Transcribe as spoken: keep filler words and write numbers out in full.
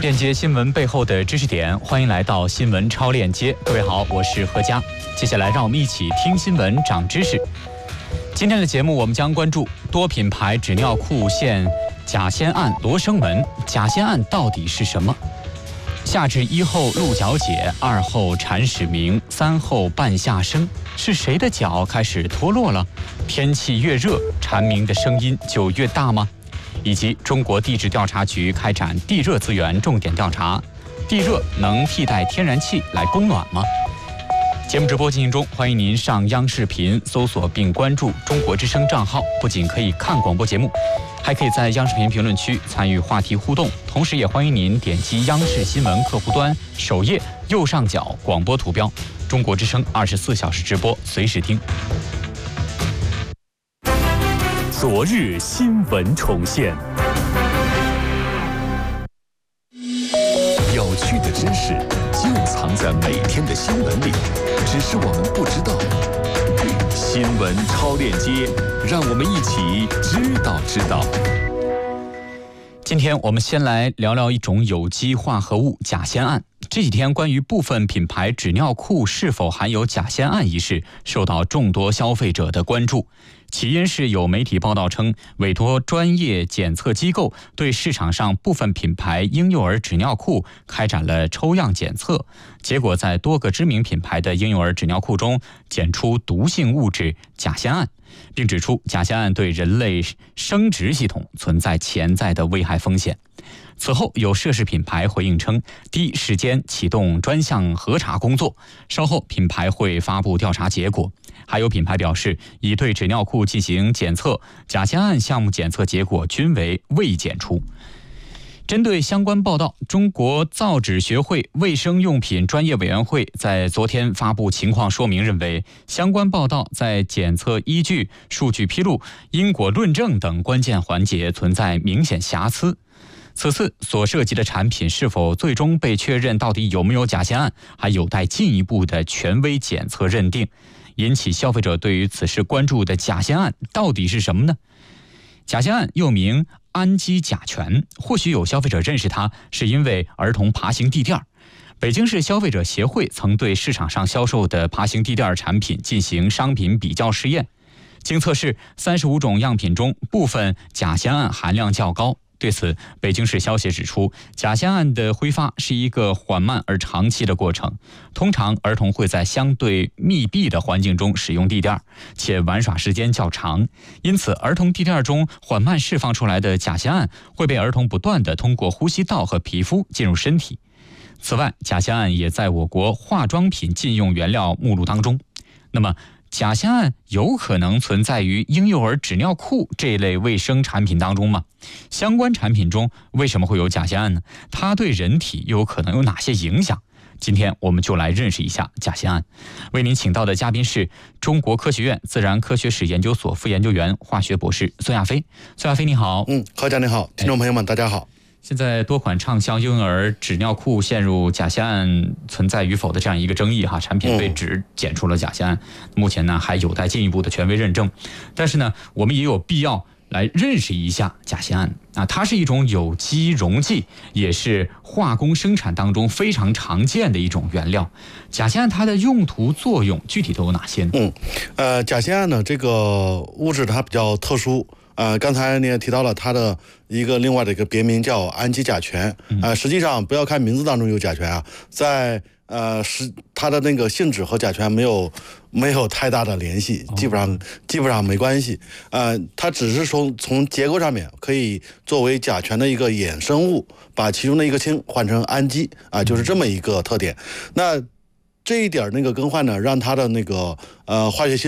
链接新闻背后的知识点，欢迎来到新闻超链接。各位好，我是何佳。接下来让我们一起听新闻长知识。今天的节目我们将关注多品牌纸尿裤现假仙案罗生门，假仙案到底是什么？夏至一后鹿角解，二后蝉始鸣，三后半夏生，是谁的脚开始脱落了？天气越热，蝉鸣的声音就越大吗？以及中国地质调查局开展地热资源重点调查，地热能替代天然气来供暖吗？节目直播进行中，欢迎您上央视频搜索并关注中国之声账号，不仅可以看广播节目，还可以在央视频评论区参与话题互动，同时也欢迎您点击央视新闻客户端首页右上角广播图标，中国之声二十四小时直播，随时听。 昨日新闻重现，有趣的知识就藏在每天的新闻里，只是我们不知道。新闻超链接，让我们一起知道知道。 今天我们先来聊聊一种有机化合物假仙案。这几天关于部分品牌纸尿裤是否含有假仙案一事，受到众多消费者的关注。起因是有媒体报道称，委托专业检测机构对市场上部分品牌婴幼儿纸尿裤开展了抽样检测，结果在多个知名品牌的婴幼儿纸尿裤中检出毒性物质假仙胺，并指出假仙胺对人类生殖系统存在潜在的危害风险。此后，有涉事品牌回应称，第一时间启动专项核查工作，稍后品牌会发布调查结果。还有品牌表示，已对纸尿裤进行检测，假仙胺项目检测结果均为未检出。针对相关报道，中国造纸学会卫生用品专业委员会在昨天发布情况说明，认为相关报道在检测依据、数据披露、因果论证等关键环节存在明显瑕疵。此次所涉及的产品是否最终被确认到底有没有假仙胺，还有待进一步的权威检测认定。引起消费者对于此事关注的假仙胺到底是什么呢？假仙胺又名氨基甲醛，或许有消费者认识它是因为儿童爬行地垫。北京市消费者协会曾对市场上销售的爬行地垫产品进行商品比较试验，经测试三十五种样品中部分假仙胺含量较高。对此，北京市消协指出，假仙胺的挥发是一个缓慢而长期的过程，通常儿童会在相对密闭的环境中使用地垫，且玩耍时间较长，因此儿童地垫中缓慢释放出来的假仙胺会被儿童不断地通过呼吸道和皮肤进入身体。此外，假仙胺也在我国化妆品禁用原料目录当中。那么假仙胺有可能存在于婴幼儿纸尿裤这一类卫生产品当中吗？相关产品中为什么会有假仙胺呢？它对人体又有可能有哪些影响？今天我们就来认识一下假仙胺。为您请到的嘉宾是中国科学院自然科学史研究所副研究员、化学博士孙亚飞。孙亚飞你好。 嗯，何家你好，听众朋友们、哎、大家好。 现在多款畅销婴儿纸尿裤陷入假仙胺存在与否的这样一个争议哈，产品被指检出了假仙胺，目前呢还有待进一步的权威认证。但是呢，我们也有必要来认识一下假仙胺啊，它是一种有机溶剂，也是化工生产当中非常常见的一种原料。假仙胺它的用途作用具体都有哪些呢？ 嗯，呃，假仙胺呢这个物质它比较特殊。呃，刚才你也提到了它的一个另外的一个别名叫氨基甲醛，呃，实际上不要看名字当中有甲醛啊，在呃是它的那个性质和甲醛没有没有太大的联系，基本上基本上没关系，呃，它只是从从结构上面可以作为甲醛的一个衍生物，把其中的一个氢换成氨基啊、呃，就是这么一个特点。那这一点那个更换呢，让它的那个呃化学性